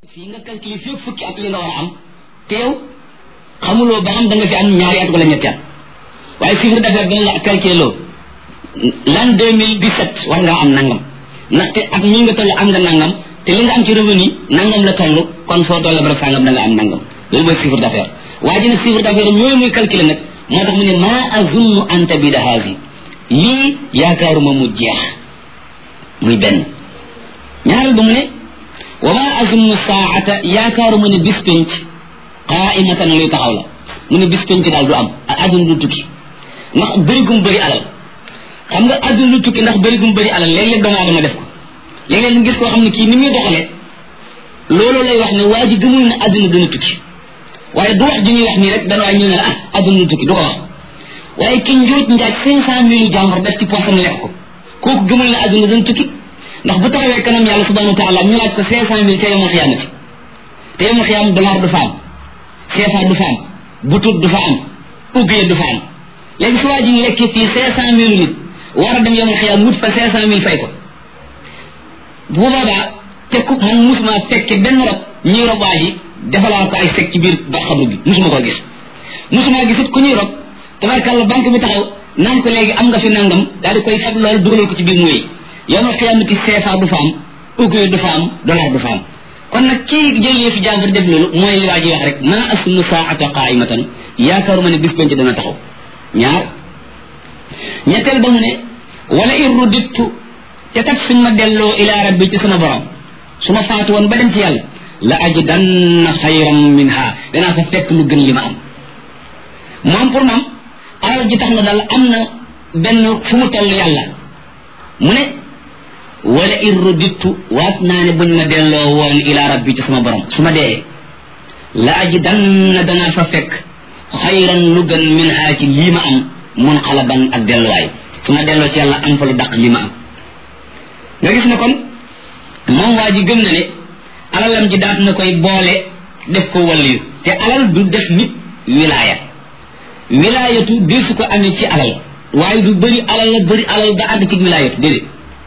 fii nga calculer fii fukki at li nga war a am te yow xamuloo ba xam da nga fi am ñaari at wala ñetti at waaye chiffre d'affaires dañ la calculer loo l'an 2017 war ngaa am nangam ndaxte at mi nga toll am nga nangam te li nga am ci revenu nangam la toll kon soo toll barab sangam da nga am nangam loolu mooy chiffre d'affaires waa ji nag chiffre d'affaires ñooy muy calculer nag moo tax mu ne maa azunnu an tabida haasi lii yaakaaruma mu jeex muy benn ñaareel ba mu ne wa ma azunnu saata yaakaaruma ne bis penc qaimatan luy taxaw la mu ne bis penc daal du am adduna du tukki ndax bëri gum bëri alal xam nga adduna du tukki ndax bëri gum bëri alal léeg-léeg doomu aadama def ko léeg-léeg ñu gis koo xam ne kii ni muy doxalee loolu lay wax ne waa ji gëmul ne adduna dina tukki waaye du wax ji ñuy wax nii rek dana waay ñëw ne la adduna du tukki du ko wax waaye ki njuuj njaaj 500,000 jàmbur def ci poosam lekk ko kooku gëmul ne adduna dina tukki ndax bu taxawee kanam yàlla subhanahu wa taala ñu laaj ko 500,000 te yomul xiyaamati te yomul xiyaam dollar du fa am CFA du fa am butut du fa am uggee du fa am léegi su waa ji lekkee fii 500,000 nit war a dem yomul xiyaam wut fa 500,000 fay ko bu boobaa te ku man musuma fekke benn rob ñuy rob waa ji defalaa ko ay fekk ci biir ba xabru bi musuma ko gis musuma gisut ku ñuy rob tabarkàlla banque bi taxaw naan ko léegi am nga fi nangam daal di koy fab loolu dugalal ko ci biir muy yowmal xiyaamati CFA du fa am uggee du fa am dollar du fa am kon nag kii jëlee fi jàmbur def loolu mooy li waa ji wax rek ma asunu saata qaimatan yaakaaruma ne bis penc dana taxaw ñaar ñetteel ba mu ne wala in rudittu te kat suñ ma delloo ila rabbi ci sama borom su ma faatu woon ba dem ci yàlla la ajidanna xayran minha danaa fa fekk lu gën li ma am moom pour moom alal ji tax na daal am na benn fu mu toll yàlla mu ne wala in rudittu waat naa ne buñ ma delloo woon ila rabbi ci sama borom su ma dee la ajidanna danaa fa fekk xayran lu gën minha ci lii ma am munqalaban ak delluwaay su ma delloo ci yàlla am fa lu daq lii ma am nga gis ne kon moom waa ji gëm na ne alalam ji daat na koy boole def ko waliyu te alal du def nit wilaaya wilaayatu di su ko amee ci alal waaye du bëri alal la bëri alal ba àgg ci wilaayatu déedéet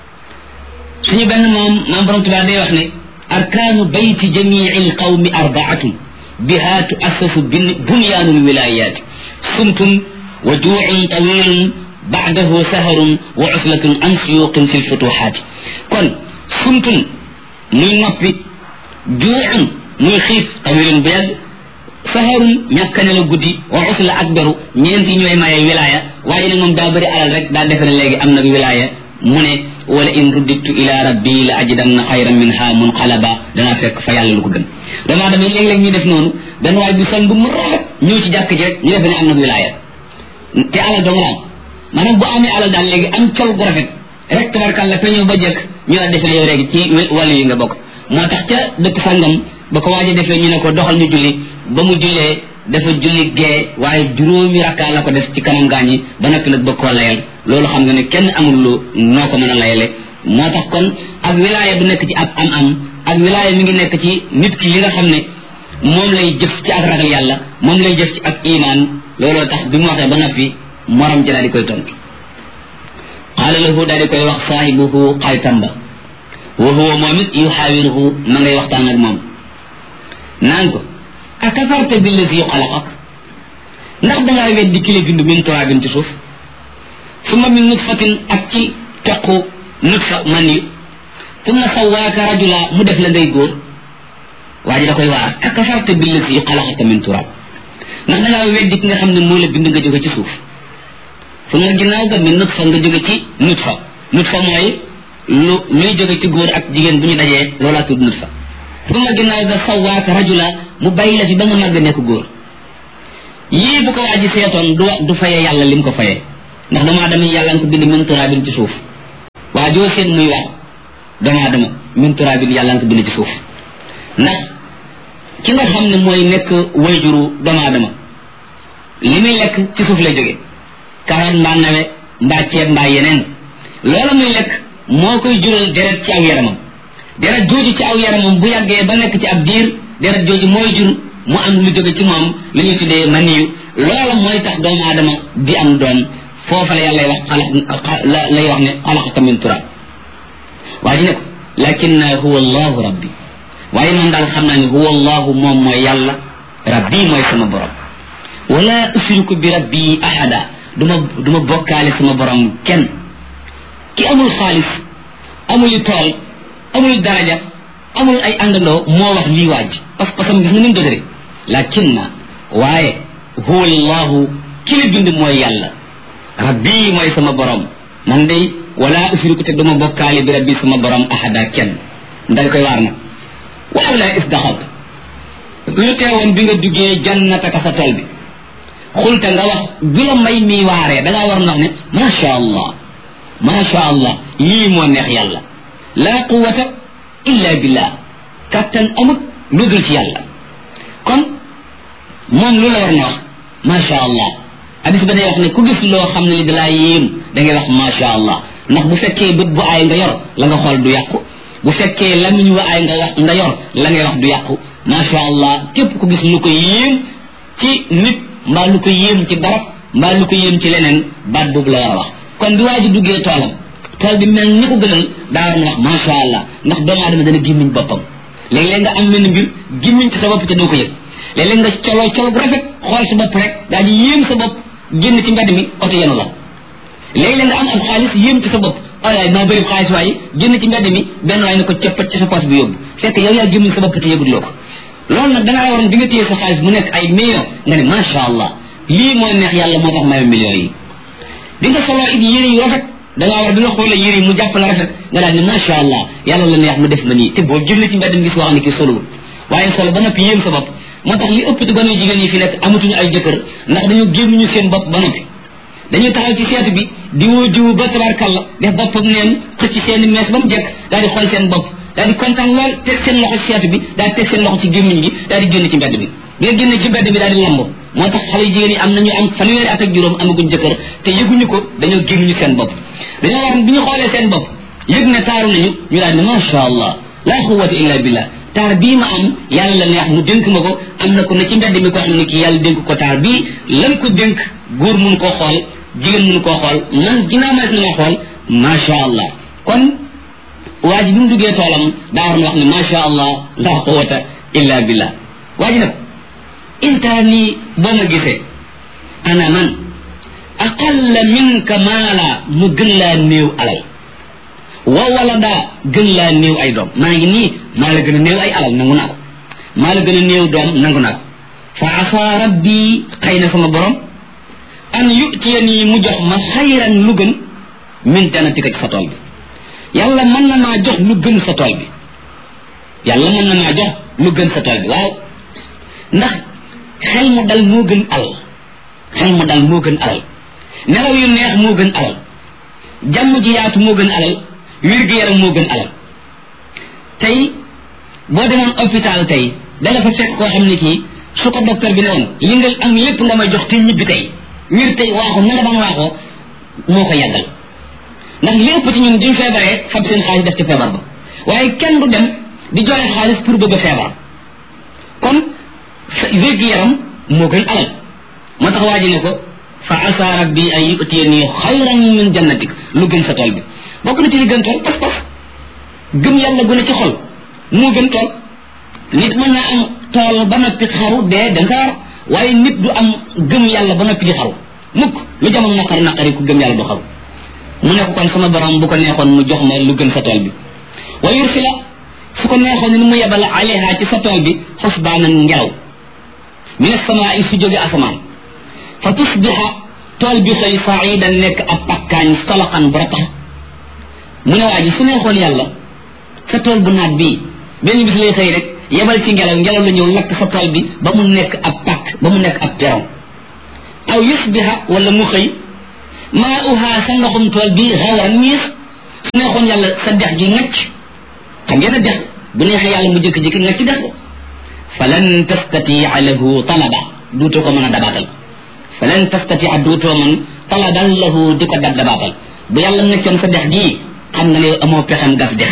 suñu benn maam borom Tuubaa day wax ne arkaanu bayti jamii alqawmi arbaatun biha tuassasu bunyaanul wilayaati sumtun wa juucun tawilun baadahu saharun wa uslatun an suyuqin fi lfutuxaati kon sumtun muy noppi juucun muy xiif tawilun bu yàgg saharun ñàkkane la guddi wa usla ak beru ñeenti ñooy maye wilaaya waaye nag moom daa bëri alal rek daa defe ne léegi am nag wilaaya mu ne wala in ruddittu ila rabbi la ajidanna xayran minha munqalaba danaa fekk fa yàlla lu ko gën damaa damay léeg-léeg ñu def noonu benn waay bi sol bu mu rafet ñëw ci jàkk ji rek ñu defe ne am nag wilaaya te alal dong la am maanaam bu amee alal daal léegi am col gu rafet rek tabarkàlla fa ñëw ba jëkk ñu la defe ne yow léegi ci wàllu yi nga bokk moo tax ca dëkk sàngam ba ko waaja defee ñu ne ko doxal ñu julli ba mu jullee dafa julli gee waaye juróomi rakka la ko def ci kanam gaañ yi ba noppi nag bëgg koo layal loolu xam nga ne kenn amul lu noo ko mën a layale moo tax kon ak wilaaya du nekk ci ab am ak wilaaya mi ngi nekk ci nit ki li nga xam ne moom lay jëf ci ak ragal yàlla moom lay jëf ci ak iman looloo tax bi mu waxee ba noppi morom ji daal di koy tontu qaala lahu daal di koy wax saahibuhu xaritam ba wa huwa moom it yuxaawiruhu ma ngay waxtaan ak moom naan ko akafarta billazi xalaqak ndax dangaa weddi ki la bind min turaabin ci suuf summa min nutfatin ak ci toqu nutfa man yu summa sawaaka rajula mu def la ngay góor waa ji da koy waar akafarta billazi xalaqaka min turaab ndax dangaa weddi ki nga xam ne moo la bind nga jóge ci suuf summa ginnaaw ga min nutfa nga jóge ci nutfa mooy luy jóge ci góor ak jigéen bu ñu dajee loolaa tudd nutfa summa ginnaaw ga sawaaka rajula mu bàyyi la fi ba nga màgg nekk góor yii bu ko waa ji seetoon du faye yàlla lim ko fayee ndax doomu aadama yàlla nga ko bind min turaabin ci suuf waa joo seen muy wax doomu aadama min turaabin yàlla nga ko bind ci suuf ndax ki nga xam ne mooy nekk wayjuru doomu aadama li muy lekk ci suuf lay jóge karoot mbaa nawe mbaa ceeb mbaa yeneen loola muy lekk moo koy jural deret ci aw yaramam deret jooju ci aw yaramam bu yàggee ba nekk ci ab diir deret jooju mooy jur mu am lu jóge ci moom lu ñuy tuddee maniyu loola mooy tax doomu aadama di am doom foofa la yàlla lay wax ne xalaqaka min turab waa ji ne ko lakinna huwa allahu rabbi waaye man daal xam naa ne huwa allahu moom mooy yàlla rabbi mooy sama borom wala usriku bi rabbi ahada duma bokkaale sama borom kenn ki amul xaalis amul tool amul daraja amul ay àndandoo moo wax lii waaj parce que gis nga ni mu dëgëre lakin na waaye huwa allahu ki la bind mooy yàlla rabbi mooy sama borom man day wala usriku te duma bokkaale bi rabbi sama borom ahada kenn ndal koy waar nag waaw laa is daxalt lu teewoon bi nga duggee jannataka sa tool bi xulta nga wax bi la may mi waaree dangaa war na wax ne macha allah lii moo neex yàlla laa quwata illa billah kattan amut lu dul ci yàlla kon moom lu la war na wax macha allah hadis ba day wax ne ku gis loo xam ne li dalaa yéem da ngay wax macha allah ndax bu fekkee bët bu aay nga yor la nga xool du yàqu bu fekkee lamiñ wa aay nga yor la ngay wax du yàqu macha allah képp ku gis lu ko yéem ci nit mbaa lu ko yéem ci barab mbaa lu ko yéem ci leneen baat boobu la war a wax kon bi waa ji duggee toolam tool bi mel ni ko gënal daa war na wax macha allah ndax doomu aadama dana gémmiñ boppam léeg-léeg nga am benn mbir gémmiñ ci sa bopp te doo ko yëg léeg-léeg nga colo bu rafet xool sa bopp rek daal di yéem sa bopp génn ci mbedd mi oto yenu la léeg-léeg nga am ab xaalis yéem ci sa bopp waaye maa bëri xaalis waaye génn ci mbedd mi benn waaye ne ko coppat ci sa poche bi yóbbu fekk yow yaa gémmiñ sa bopp te yëguloo ko loolu nag dangaa waroon bi nga téye sa xaalis mu nekk ay millions nga ne macha allah lii moo neex yàlla moo tax may millions yi di nga solo it yére yu rafet dangaa war bi nga xoolee yére yi mu jàpp la rafet nga daal ne macha allah yàlla la neex mu def ma nii te boo génn ci mbedd mi gis wax ne kii solowul waaye solo ba noppi yéem sa bopp moo tax li ëpp ci gone jigéen yi fi nekk amatuñu ay jëkkër ndax dañu gémmiñu seen bopp ba noppi dañuy taxaw ci seetu bi diwu ba tabarkalla def bopp ak neen xëcc seen mees ba mu jekk daal di xool seen bopp daal di kontaan lool teg seen loxo ci seetu bi daal di teg seen loxo ci gémmiñ gi daal di génn ci mbedd bi bi nga génn ci mbedd bi daal di lamb moo tax xale jigéen yi am nañu am fanweeri at ak juróom amaguñ jëkkër te yëguñu ko dañoo gémmiñu seen bopp dañoo war bi ñu xoolee seen bopp yëg ne taaru nañu ñu daal ne macha allah laa quwwata illa billah taar bii ma am yàlla la neex mu dénk ma ko am na ko ne ci mbedd mi koo xam ne kii yàlla dénk ko taar bii lan ko dénk góor mun koo xool jigéen mun koo xool man ginnaaw ma na ma xool macha allah kon waa ji bi mu duggee toolam daa war na wax ne macha allah laa quwwata illa billah waa ji nag intaani boo ma gisee ana man aqalla minka maala mu gën laa néew alal wa walada gën laa néew ay doom maa ngi nii maa la gën a néew ay alal nangu naa ko maa la gën a néew doom nangu naa ko fa asa rabbi xëy na sama borom an yutiyani mu jox ma xayran lu gën min jannatika ci sa tool bi yàlla mën na maa jox lu gën sa tool bi yàlla mën na maa jox lu gën sa tool bi waaw ndax xel mu dal moo gën alal xel mu dal moo gën alal nelaw yu neex moo gën alal jàmm ji yaatu moo gën alal wér-gu-yaram moo gën alal tey boo demoon hôpital tey dala fa fekk koo xam ne kii su ko docteur bi ne woon li nga am lépp nga may jox te ñibbi tey wér tey waaxu na nga daan waaxoo moo ko yàggal ndax li ëpp ci ñun duñ feebaree fab seen xaalis def ci feebar ba waaye kenn du dem di joxe xaalis pour bëgg a feebar kon wér-gu-yaram moo gën alal moo tax waa ji ne ko fa asa rabbi an yutiyani xayran min jannatik lu gën sa tool bi bokk na ci li gën tool pas-pas gëm yàlla gën a ci xol moo gën tool nit mën naa am tool ba noppi xaru dee da nga war waaye nit du am gëm yàlla ba noppi di xaru mukk lu jamono naqari ku gëm yàlla du xaru mu ne ko kon sama borom bu ko neexoon mu jox ma lu gën sa tool bi wa yursila su ko neexoon ni mu yebal alayha ci sa tool bi xusbaanan ngelaw min as-samaa'i su jóge asamaan fa tusbiha tool bi xëy sa'idan nekk ab pakkaañ soloxan bu ratax mu ne waa ji su neexoon yàlla sa tool bu naat bii benn bis lay xëy rek yebal ci ngelaw la ñëw lakk sa tool bi ba mu nekk ab pakk ba mu nekk ab peron aw yusbiha wala mu xëy maa uhaa sa ndoxum tool bi xawran miis su neexoon yàlla sa dex gi ngacc xam ngeen a dex bu neexee yàlla mu jëkki-jëkki ngacc dex ko falan tastatia lahu talaba duutoo ko mën a dabaatal falan tastatia duutoo mën talaban lahu di ko dabaatal bu yàlla ngaccoon sa dex gii xam nga ne amoo pexem gas dex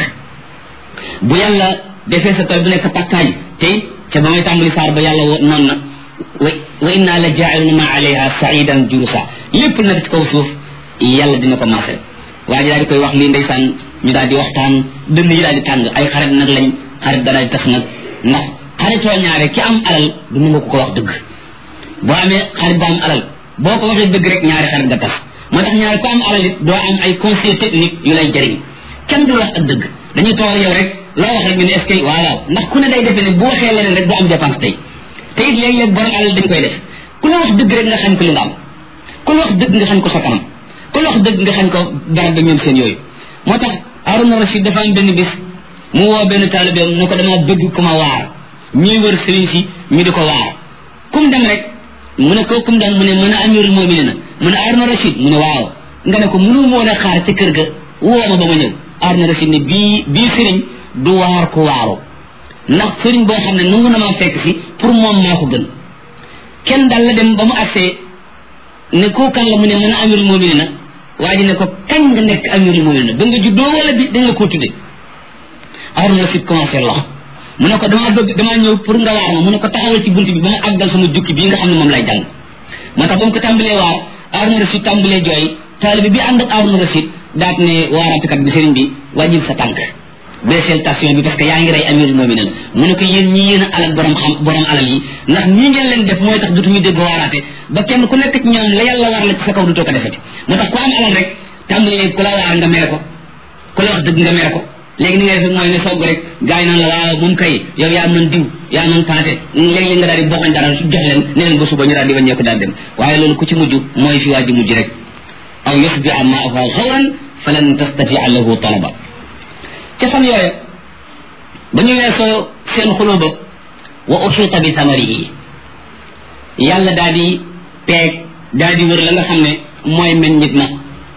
bu yàlla defee sa tool bu nekk pakkaañ te ca ba may tàmbali saar ba yàlla noonu na wa inna la jaa'iluna ma alayha sa'idan jurusa lépp nag ci kaw suuf yàlla dina ko maasal waa ji daal di koy wax lii ndeysaan ñu daal di waxtaan dënn yi daal di tàng ay xarit nag lañ xarit dana di tax nag ndax xaritoo ñaare ki am alal du mu nga ko wax dëgg boo amee xarit bu am alal boo ko waxee dëgg rek ñaari xarit nga tas moo tax ñaare ko am alal it doo am ay conseil technique yu lay jëriñ kenn du wax ak dëgg dañuy toog yow rek loo wax rek ñu ne est-ce que waaw ndax ku ne day defee ne bu waxee leneen rek du am dépense tey te it léeg-léeg borom alal dañ koy def ku la wax dëgg rek nga xañ ko li nga am ku la wax dëgg nga xañ ko sa kanam ku la wax dëgg nga xañ ko barab ba ñoom seen yooyu moo tax Harouna Rachid dafa am benn bis mu woo benn taalibeem ne ko dama bëgg ku ma waar ñuy wër sëriñ si ñu di ko waar kum dem rek mu ne ko kum dem mu ne mën a amirul mu'minin mu ne Harouna Rachid mu ne waaw nga ne ko mënu moo a xaar ca kër ga woo ma ba ma ñëw Harouna Rachid ne bii sëriñ du waar ko waaru ndax sëriñ boo xam ne nangu na maa fekk si pour moom maa ko gën kenn daal la dem ba mu agsee ne koo kan la mu ne mën a amirul mu'minin waa ji ne ko kañ nga nekk amirul mu'minin ba nga juddoo wala bi dañ la koo tudde Harouna Rachid commencé lox mu ne ko damaa ñëw pour nga waar ma mu ne ko taxawal ci bunt bi ba ma àggal sama jukki bii nga xam ne moom lay jàng moo tax ba mu ko tàmbalee waar Harouna Rachid tàmbalee jooy taalibe bi ànd ak Harouna Rachid daat ne waaraatukat bi sëriñ bi wàññil sa tànk baissel station bi parce que yaa ngi rey amirul mu'minin mu ne ko yéen ñi yéen a alal borom alal yi ndax ñii ngeen leen def mooy tax dutuñu dégg waaraate ba kenn ku nekk ci ñoom la yàlla war la ci sa kaw dutoo ko defati moo tax ku am alal rek tàmbalee ku la waar nga mere ko ku la wax dëgg nga mere ko léegi ni ngay def mooy ne soog rek gars yi naan la waaw moom kay yow yaa mën diw yaa mën paate léegi nga daal di bokkoñ dara jox leen ne leen ba suba ñu daal di wàññeeku daal dem waaye loolu ku ci mujj mooy fi waa ji mujj rek aw yusbi'a ma'ahu ghawran falan tastati'a lahu talaba ca fan yooya ba ñu weesoo seen xuloo ba wa uxiita bi samarihi yàlla daal di peeg daal di wër la nga xam ne mooy meññit na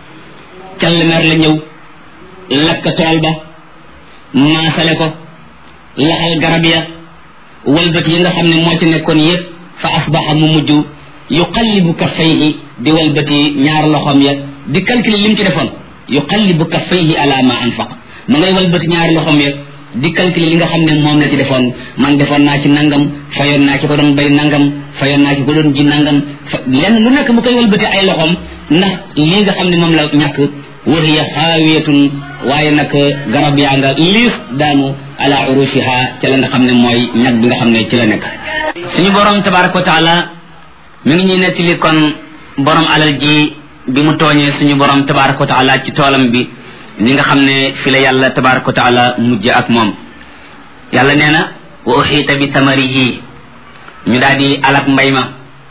callemer la ñëw lakk tool ba maasale ko laxal garab ya walbati yi nga xam ne moo ci nekkoon yëpp fa asbaxa mu mujj yuqallibu kaffayhi di walbati ñaar loxoom ya di calculer lim ci defoon yuqallibu kaffayhi ala ma anfaq ma ngay walbati ñaari loxoom ya di calculer li nga xam ne moom la ci defoon man defoon naa ci nangam fayoon naa ci ko doon bay nangam fayoon naa ci ko doon ji nangam lenn lu nekk mu koy walbati ay loxoom ndax lii nga xam ne moom la ñàkk wa hiya xaawiyatun waaye nag garab yaa nga liis daanu ala urushiha ca la nga xam ne mooy ñag bi nga xam ne ci la nekk suñu borom tabaraka wa taala mi ngi ñuy nettali kon borom alal ji bi mu tooñee suñu borom tabaraka wa taala ci toolam bi li nga xam ne fi la yàlla tabaraka wa taala mujj ak moom yàlla nee na wa uxiita bi tamarihi ñu daal di alak mbay ma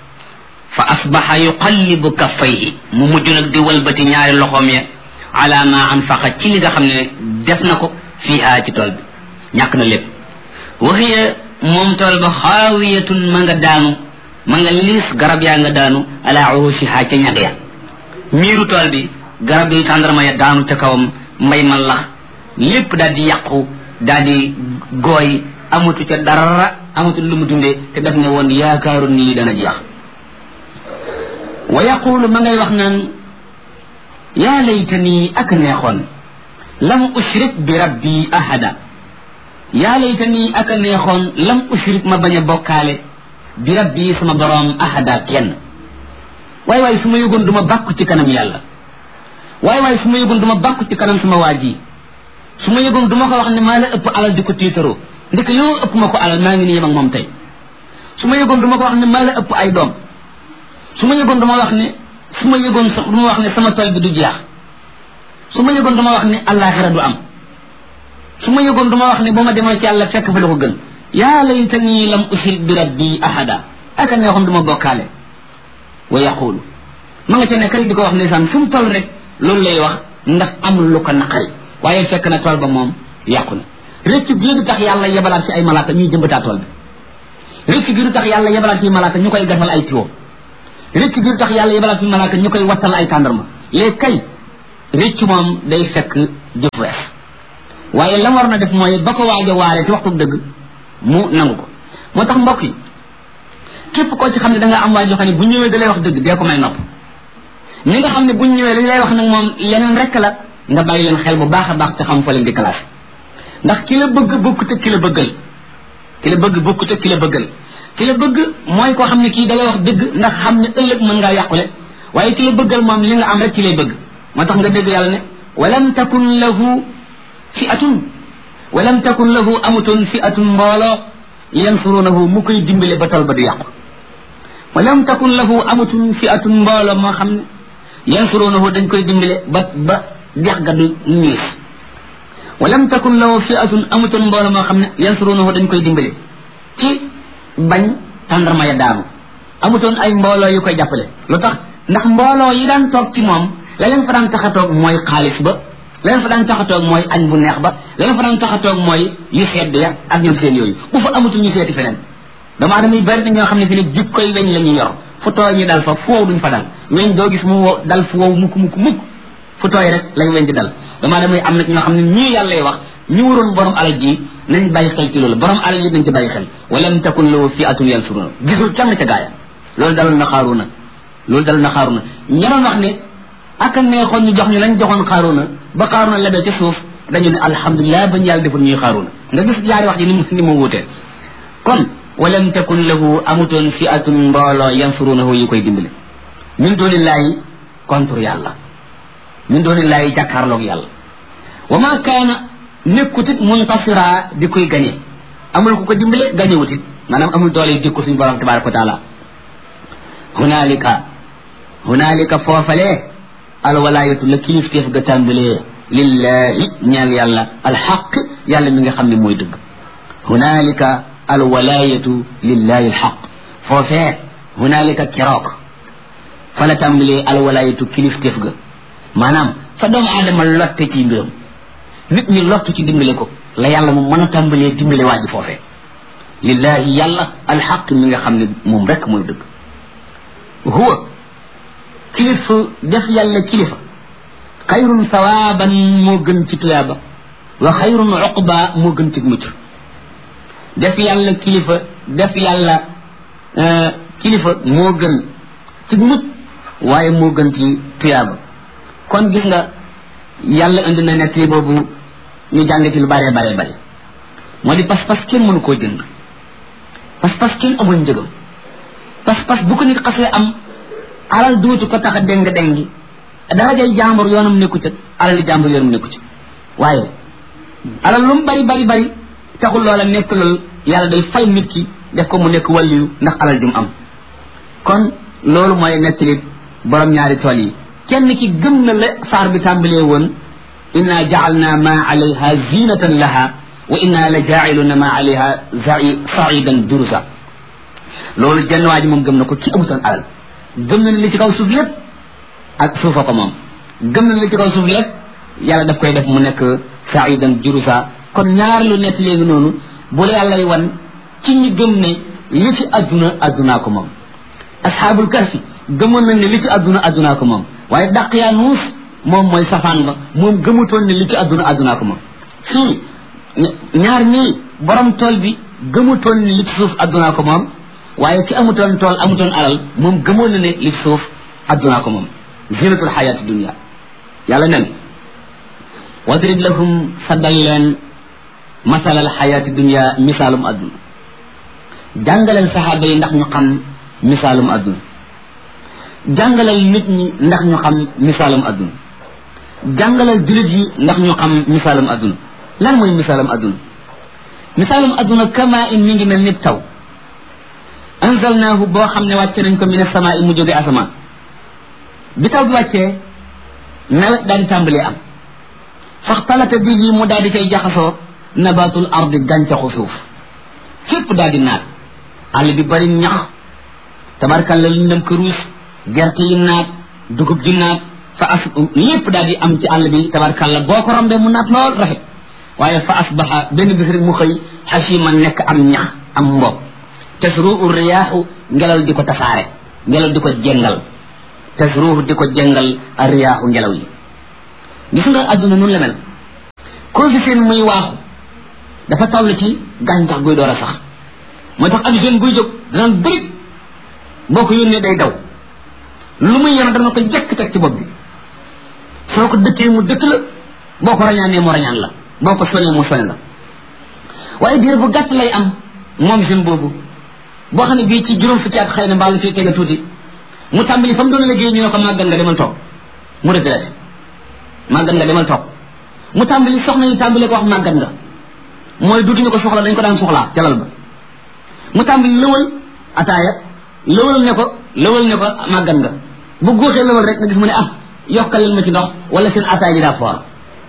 fa asbaxa yuqallibu kaffayhi mu mujj nag di walbati ñaari loxoom ya ala ma anfaqa ci li nga xam ne def na ko fiiha ci tool bi ñàkk na lépp wa hiya moom tool ba xaawiyatun ma nga daanu ma nga liis garab yaa nga daanu ala urushiha ca ñag ya miiru tool bi garab yi tàndarma ya daanu ca kawam mbay ma lax lépp daal di yàqu daal di gooy amatu ca dara amatu lu mu dundee te daf ne woon yaakaaru nii dana jeex wa yaqulu ma ngay wax naan yaa laytani ak neexoon lam ushrik bi rabbi ahada yaa laytani ak neexoon lam ushrik ma bañ a bokkaale bi rabbi sama boroom ahada kenn waay waay su ma yëgoon du ma bàkku ci kanam yàlla waay waay su ma yëgoon du ma bàkku ci kanam sama waa ji su ma yëgoon du ma ko wax ne maa la ëpp alal di ko tiitaroo ndek yoo ëpp ma ko alal maa ngi nii yem ak moom tey su ma yëgoon du ma ko wax ne maa la ëpp ay doom su ma yëgoon du ma wax ne su ma yëgoon sax du ma wax ne sama tool bi du jeex su ma yëgoon du ma wax ne àllaaxira du am su ma yëgoon du ma wax ne ba ma demal ci yàlla fekk fa la ko gën yaa laytani lam ushrik bi rabbi ahada aka neexoon du ma bokkaale wa yaqulu ma nga ca nekk rek di ko wax ndeysaan fu mu toll rek loolu lay wax ndax amul lu ko naqari waaye fekk na tool ba moom yàqu na rëcc gi du tax yàlla yebalaat ci ay malaaka ñuy jëmbataa tool bi rëcc gi du tax yàlla yebalaat ci malaaka ñu koy gasal ay tiwo rëcc gi du tax yàlla yebalaat ci malaaka ñu koy wattal ay tàndarma léegi kay rëcc moom day fekk jëf wees waaye la war na def mooy ba ko waaj a waaree ci waxtu dëgg mu nangu ko moo tax mbokk yi képp koo ci xam ne da nga am waaj yoo xam ne bu ñëwee da lay wax dëgg dee ko may nopp ñi nga xam ne bu ñëwee li lay wax nag moom leneen rek la nga bàyyi leen xel bu baax a baax te xam fa leen di classe ndax ki la bëgg bokkut ak ki la bëggal ki la bëgg bokkut ak ki la bëggal ki la bëgg mooy koo xam ne kii da lay wax dëgg ndax xam ne ëllëg mën ngaa yàqule waaye ki la bëggal moom li nga am rek ci lay bëgg moo tax nga dégg yàlla ne walam takun lahu fi'atun walam takun lahu amutun fi'atun mbooloo yansurunahu mu koy dimbale ba tool ba du yàqu wa lam takun lahu amatun fi'atun mbooloo moo xam ne yansurunahu dañ koy dimbale ba dex ga du ñiis wa lam takun lahu fi'atun amatun mbooloo moo xam ne yansurunahu dañ koy dimbale ci bañ tàndarma ya daanu amutoon ay mbooloo yu koy jàppale lu tax ndax mbooloo yi daan toog ci moom la leen fa daan tax a toog mooy xaalis ba la leen fa daan tax a toog mooy añ bu neex ba la leen fa daan tax a toog mooy yu sedd ya ak ñoom seen yooyu bu fa amutul ñu seeti feneen dama damay bari na ñoo xam ne fi ne jikkoy weñ la ñuy yor fu tooy ñu dal fa fu wow duñ fa dal weñ doo gis mu dal fu wow mukk fu tooy rek lañ weñ di dal dama damay am na ñoo xam ne ñii yàllay wax ñu waroon borom alal ji nañ bàyyi xel ci loolu borom alal ji nañ ci bàyyi xel walam takun lahu fi'atun yansuruna gisul kenn ca gaaya loolu dalul na xaaruna ña doon wax ne ak neexoon ñu jox ñu lañ joxoon xaaruna ba xaaruna lebel ca suuf dañu ne alhamdulilah bañ yàlla deful ñuy xaaruna nga gis jaari wax ji ni mu wuutee kon walam takun lahu amutoon fi'atun mbooloo yansurunahu yu koy dimbale min doonillaahi contre yàlla min doonillaahi jàkkaarloog yàlla wa ma kaana nekkutit muntasira di koy gañe amul ku ko dimbale gañewutit maanaam amul doole yu dikku suñu borom tabaraka wa taala hunaalika foofalee alwalaayatu la kilifteef ga tàmbalee lillahi ñeel yàlla alxaq yàlla mi nga xam ne mooy dëgg hunaalika alwalaayatu lillahi alxaq foofee hunaalika keroog fa la tàmbalee alwalaayatu kilifteef ga maanaam fa doomu aadama lotte ci mbiram nit ñi lottu ci dimbale ko la yàlla mu mën a tàmbalee dimbale waa ji foofee lillahi yàlla alxaq mi nga xam ne moom rek mooy dëgg huwa kilifa def yàlla kilifa xayrun sawaaban moo gën ci tuyaaba wa xayrun uqba moo gën ci mucc def yàlla kilifa moo gën ci mucc waaye moo gën ci tuyaaba kon gis nga yàlla indi na nekk li boobu ñu jàng ci lu bare moo di pas-pas kenn mënu koo jënd pas-pas kenn amul njëgam pas-pas bu ko nit xasee am alal duutu ko tax a déng-déngi darajay jàmbur yoonam nekku ca alal jàmbur yoonam nekku ca waaye alal lu mu bari taxul loola nekk loolu yàlla day fay nit ki def ko mu nekk wàlliyu ndax alal jum am kon loolu mooy nekk li borom ñaari tool yi kenn ki gëm na la saar bi tàmbalee woon inna ja'alna ma alayha zinatan laha wa inna la ja'iluna ma alayha sa'idan durusa loolu jenn waa ji moom gëm na ko ci amutoon alal gëm na li ci kaw suuf lépp ak suufa ko moom gëm na li ci kaw suuf lépp yàlla daf koy def mu nekk sa'idan durusa kon ñaar lu nekk léegi noonu bu la yàllay wan ci ñi gëm ne li ci addunaa ko moom asxaabul kahfi gëmoon nañ ne li ci addunaa ko moom waaye Daqyaanuus moom mooy safaan ba moom gëmutoon ne li ci addunaa ko moom fii ñaar ñii borom tool bi gëmutoon ne li ci suuf addunaa ko moom waaye ki amutoon tool amutoon alal moom gëmoon na ne li ci suuf addunaa ko moom zinatul xayaati dunia yàlla nen wadrib lahum saddal leen masalal xayaati dunia misaalum adduna jàngaleel saxaaba yi ndax ñu xam misaalum adduna jàngalal nit ñi ndax ñu xam misaalum adduna jàngalal jullit yi ndax ñu xam misaalum adduna lan mooy misaalum adduna kama in mi ngi mel ni taw anzalnaahu boo xam ne wàcce nañ ko min as-samaa'i mu jóge asamaan bi taw bi wàccee nawet daal di tàmbalee am faxtalata bihi mu daal di koy jaxasoo nabatul ardi gàncaxu suuf fépp daal di naat àll bi bari ñax tabarkalla lu ndëm këruus gerte yi naat dugub ji naat lépp daal di am ci àll bi tabarkalla boo ko rombee mu naat lool rafet waaye fa asbaha benn bis rek mu xëy xasima nekk am ñax am mbob tasruhu riyaaxu ngelaw di ko tasaare ngelaw di ko jengal tasruhu di ko jengal a riyaaxu ngelaw yi gis nga adduna nun la mel koo fi seen muy waaxu dafa toll ci gàncax guy door a sax moo tax ab jeune buy jóg danaan bëri boo ko yónnee day daw lu muy yenu dana ko jekk teg ci bopp bi soo ko dëkkee mu dëkk la boo ko rañaanee mu rañaan la boo ko soñee mu soñ la waaye diir bu gàtt lay am moom jeune boobu boo xam ne bii ci juróom fukki at xëy na mbaalu fii tega tuuti mu tàmbali fa mu doon liggéey ñu ne ko màggan nga demal toog mu retraité màggan nga demal toog mu tàmbali soxna yi tàmbali ko wax màggan nga mooy duutuñu ko soxla dañ ko daan soxlaa ca lal ba mu tàmbali lëwal ataaya lëwal ne ko màggan nga bu góoxee lëwal rek nga gis mu ne yokkal leen ma ci ndox wala seen ataaya ji daa foor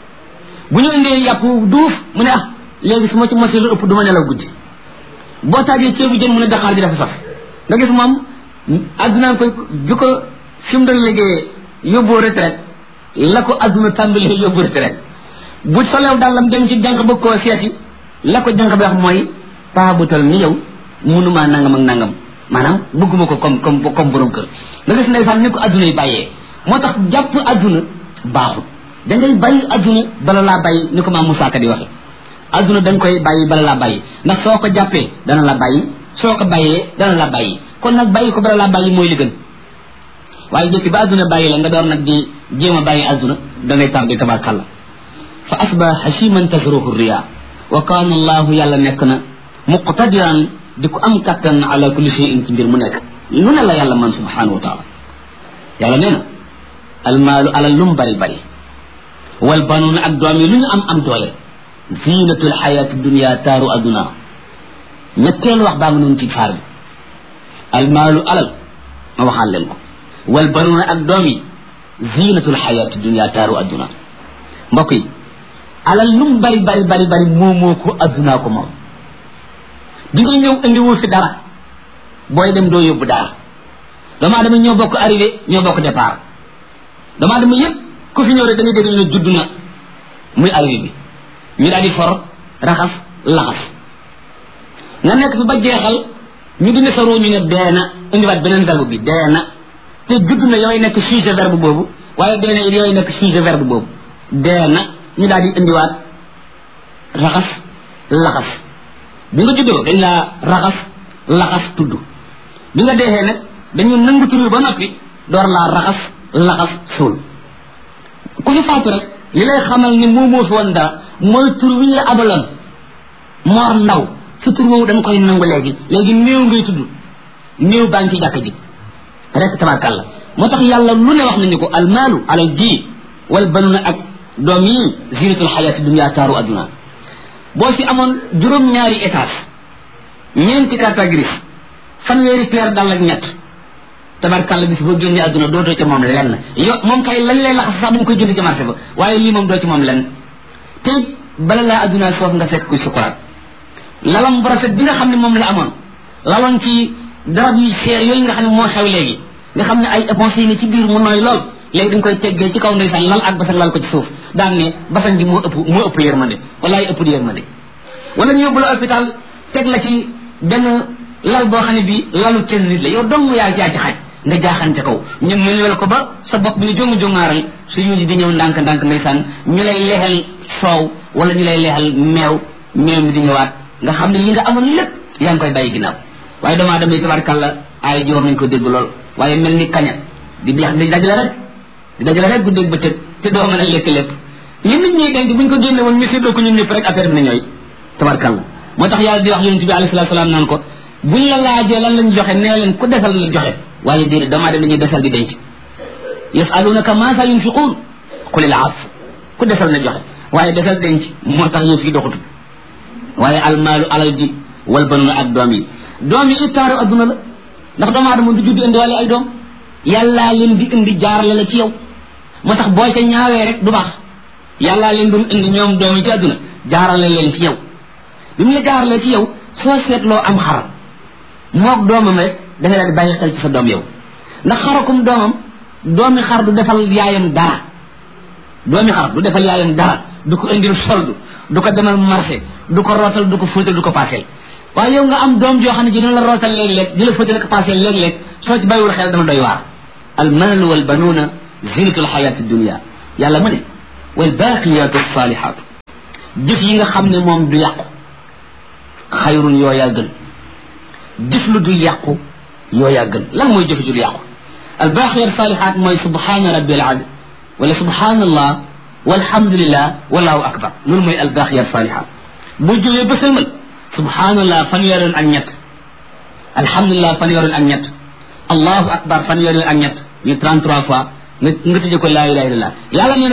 bu ñu indee yàpp duuf mu ne léegi su ma ci mosee lu ëpp du ma nelaw guddi boo taajee ceebu jën mu ne daxaar ji dafa saf nga gis moom addunaa koy bi ko fi mu doon liggéeyee yóbboo retraite la ko adduna tàmbalee yóbbu retraite bu solew dàllam dem ci jànq bëgg koo seeti la ko jànq bi wax mooy paabutal ni yow mënumaa nangam ak nangam maanaam bëgguma ko comme borom kër nga gis ndeysaan ni ko adduna yi bàyyee moo tax jàpp adduna baaxul da ngay bàyyi adduna bala laa bàyyi ni ko maam Moussa Ka di waxe adduna da nga koy bàyyi bala laa bàyyi ndax soo ko jàppee dana la bàyyi soo ko bàyyee dana la bàyyi kon nag bàyyi ko bala laa bàyyi mooy li gën waaye jëkki ba adduna bàyyi la nga door nag di jéem a bàyyi adduna da ngay tàmbi tabarkàlla fa asba hashiman tasruhu riya wa kaana allahu yàlla nekk na muqtadiran di ko am kattan ala kulli shay'in ci mbir mu nekk lu ne la yàlla man subhanahu wa taala yàlla nee na almaalu alal lum bari bari wal banuuna ak doom yi lu ñu am doole zinatul xayaati dunia taaru adduna ñetteelu wax baa nga noonu ci faar bi almaalu alal ma waxaan leen ko wal banuuna ak doom yi zinatul xayaati dunia taaru adduna mbokk yi alal lum bari moo ko addunaa ko moom di nga ñëw indiwul fi dara booy dem doo yóbbu dara dama dama ñoo bokk arrivé ñoo bokk départ dama dama yëpp ku fi ñëw rek dañuy dégg ñu judd na muy arrivé bi ñu daal di for raxas laxas nga nekk fi ba jeexal ñu dindi sa ruu ñu ne dee na indiwaat beneen verbe bi dee na te judd na yooyu nekk sujet verbe boobu waaye dee na yooyu nekk sujet verbe boobu dee na ñu daal di indiwaat raxas laxas bi nga juddoo dañ laa raxas laxas tudd bi nga deexee nag dañu nangu tur ba noppi door laa raxas laxas suul ku fi faatu rek li lay xamal ni moo fi woon dara mooy tur wi ñu la abaloon moor ndaw sa tur woowu dañ koy nangu léegi néew ngay tudd néew baa ngi ci jàkk ji rek tabarkàlla moo tax yàlla lu ne wax nañu ko almaalu alal ji wal banuna ak doom yi zinatul xayaati dunya taaru adduna boo fi amoon juróom-ñaari étage ñeenti carte grise fanweeri paire dal ak ñett tabarkàlla bis boo génnee adduna dootoo ca moom lenn moom kay lañ lay laxas sax dañ koy jënd ci marché ba waaye lii moom doo ci moom lenn te bala laa adduna foofu nga fekk kuy sukuraat lalam bu rafet bi nga xam ne moom la amoon laloon ci darab yu seer yooyu nga xam ne moo xew léegi nga xam ne ay éponge yi ne ci biir mu nooy lool léegi dañ koy teggee ci kaw ndeysaan lal ak basan lal ko ci suuf daan ne basan gi moo ëpp yërmande walaay ëpp di yërmande wala ñu yóbbu la hôpital teg la ci benn lal boo xam ne bi lalu kenn nit la yow dong yaa ci xaj nga jaaxante kaw ñun ñu wel ko ba sa bopp bi ñu jongu-jongaaral su yuusi di ñëw ndànk-ndànk ndeysaan ñu lay leexal soow wala ñu lay leexal meew mi di ñëwaat nga xam ne li nga amoon lépp yaa ngi koy bàyyi ginnaaw waaye doomu aadama yi tabarkàlla ay ji war nañ ko dégg lool waaye mel ni kaña di dajale rek guddeeg bëccëg te doo mën a lekk lépp li nit ñi denc buñ ko génne woon ñu séddoo ko ñun ñëpp rek affaire bi na ñooy tabarkàlla moo tax yàlla di wax yonent bi alayhi salaatu salaam naan ko buñ la laajee lan lañ joxe nee leen ku defal la joxe waaye déedéet doomu aadama dañuy desal di denc yasalunaka maasa yunfiquun qulil af ku defal na joxe waaye desal denc moo tax yëf yi doxutu waaye almaalu alal ji wal banuna ak doom yi taaru adduna la ndax doomu aadama du judd indi wala ay doom yàllaa leen di indi jaarale la ci yow moo tax boo ca ñaawee rek du baax yàllaa leen doon indi ñoom doom yi ci adduna jaarale leen ci yow bi mu la jaarale ci yow soo seetloo am xar moog doomam rek da nga daal di bàyyi xel ci sa doom yow ndax xarakum doomam doomi xar du defal yaayam dara du ko indil soldu du ko demal marché du ko rootal du ko fóotal du ko paaseel waaye yow nga am doom joo xam ne ji dina la rootal léeg-léeg di la fóotal ko paaseel léeg-léeg soo ci bàyyiwul xel dama doy waar almaal wal banuuna zinatul xayaati dunia yàlla mu ne wal baaqiyaatu saalihaatu jëf yi nga xam ne moom du yàqu xayrun yooyaa gën jëf lu du yàqu yooyaa gën lan mooy jëf ju du yàqu al baaqiyaatu saalihaat mooy subhaana rabbil azim wala subhaanallah walhamdulillah wallahu akbar loolu mooy al baaqiyaatu saalihaat boo jógee ba sëlmal subhaanallah fanweeri yoon ak ñett alhamdulillah fanweeri yoon ak ñett allahu akbar fanweeri yoon ak ñett ñu 33 fois nga tëjee ko laa ilaha illallah yàlla nee na